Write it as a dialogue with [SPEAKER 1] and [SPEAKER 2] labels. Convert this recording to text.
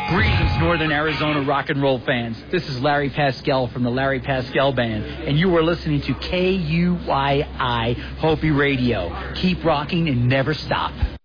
[SPEAKER 1] Greetings, Northern Arizona rock and roll fans. This is Larry Pascal from the Larry Pascal Band, and you are listening to KUYI Hopi Radio. Keep rocking and never stop.